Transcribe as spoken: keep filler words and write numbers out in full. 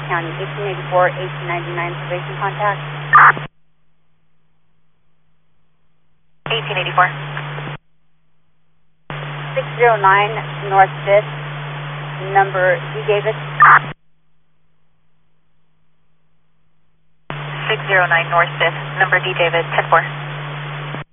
County, eighteen eighty-four, eighteen ninety-nine, probation contact. eighteen eighty-four. six zero nine North fifth, number D. Davis. six zero nine North fifth, number D. David, ten four.